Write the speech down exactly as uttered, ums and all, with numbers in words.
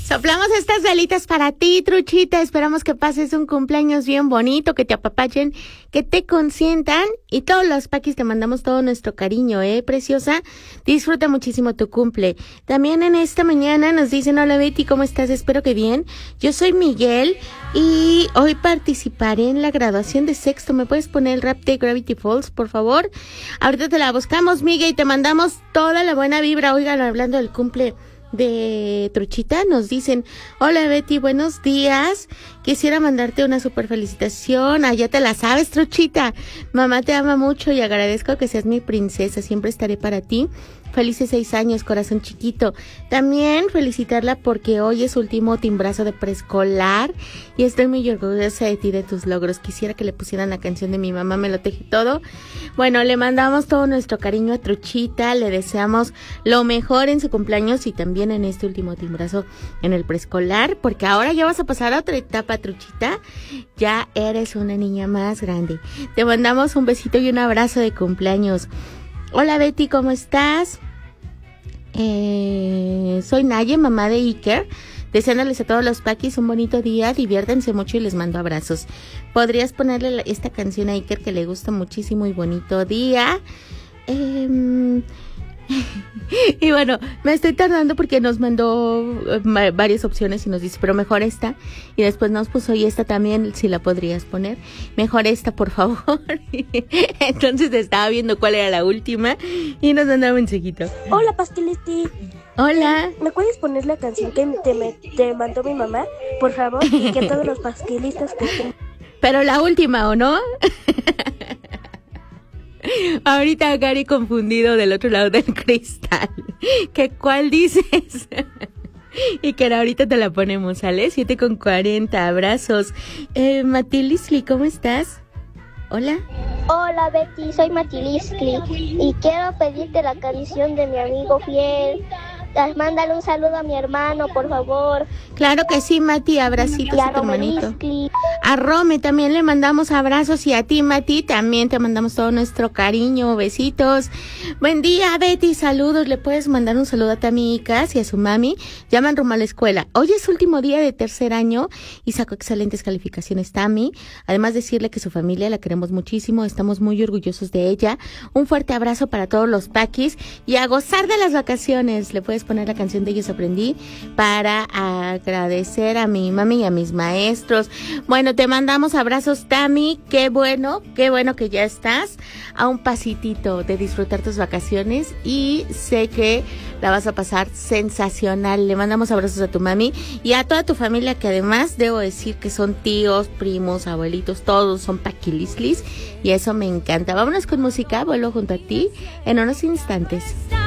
Soplamos estas velitas para ti, Truchita. Esperamos que pases un cumpleaños bien bonito, que te apapachen, que te consientan. Y todos los paquis te mandamos todo nuestro cariño, ¿eh, preciosa? Disfruta muchísimo tu cumple. También en esta mañana nos dicen, hola Betty, ¿cómo estás? Espero que bien. Yo soy Miguel y hoy participaré en la graduación de sexto. ¿Me puedes poner el rap de Gravity Falls, por favor? Ahorita te la buscamos, Miguel, y te mandamos toda la buena vibra. Oigan, hablando del cumple de Truchita, nos dicen, hola Betty, buenos días, quisiera mandarte una super felicitación. Ah, ya te la sabes, Truchita. Mamá te ama mucho y agradezco que seas mi princesa, siempre estaré para ti. Felices seis años, corazón chiquito. También felicitarla porque hoy es su último timbrazo de preescolar y estoy muy orgullosa de ti, de tus logros. Quisiera que le pusieran la canción de Mi Mamá Me Lo Teje Todo. Bueno, le mandamos todo nuestro cariño a Truchita, le deseamos lo mejor en su cumpleaños y también en este último timbrazo en el preescolar, porque ahora ya vas a pasar a otra etapa, Truchita. Ya eres una niña más grande. Te mandamos un besito y un abrazo de cumpleaños. Hola Betty, ¿cómo estás? Eh, soy Naye, mamá de Iker, deseándoles a todos los paquis un bonito día, diviértanse mucho y les mando abrazos. ¿Podrías ponerle esta canción a Iker que le gusta muchísimo y bonito día? Eh, y bueno, me estoy tardando porque nos mandó uh, varias opciones y nos dice, pero mejor esta. Y después nos puso, y esta también, si la podrías poner. Mejor esta, por favor. Entonces estaba viendo cuál era la última y nos mandaba un mensajito. Hola, Pastilisti. Hola. ¿Me puedes poner la canción que te, me, te mandó mi mamá, por favor? Y que todos los pastilistas que estén... Pero la última, ¿o no? Ahorita Gary confundido del otro lado del cristal. ¿Qué cuál dices? Y que ahorita te la ponemos, ¿sale? siete con cuarenta, abrazos. Eh, Matilisli, ¿cómo estás? Hola. Hola Betty, soy Matilisli y quiero pedirte la canción de mi amigo fiel. Mándale un saludo a mi hermano, por favor. Claro que sí, Mati, abracitos y a, a tu hermanito. Romelisli. A Rome también le mandamos abrazos y a ti, Mati, también te mandamos todo nuestro cariño, besitos. Buen día, Betty, saludos. Le puedes mandar un saludo a Tami Icas y a su mami. Llaman rumbo a la escuela. Hoy es su último día de tercer año y sacó excelentes calificaciones, Tami. Además, decirle que su familia la queremos muchísimo, estamos muy orgullosos de ella. Un fuerte abrazo para todos los paquis y a gozar de las vacaciones. Le puedes poner la canción de Ellos Aprendí para agradecer a mi mami y a mis maestros. Bueno, te mandamos abrazos, Tami. Qué bueno, qué bueno que ya estás a un pasitito de disfrutar tus vacaciones y sé que la vas a pasar sensacional. Le mandamos abrazos a tu mami y a toda tu familia, que además debo decir que son tíos, primos, abuelitos, todos son paquilislis y eso me encanta. Vámonos con música, vuelvo junto a ti en unos instantes.